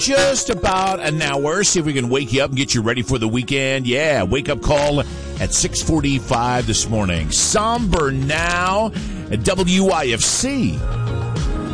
Just about an hour. See if we can wake you up and get you ready for the weekend. Yeah, wake up call at 6:45 this morning. Somber now at WIFC.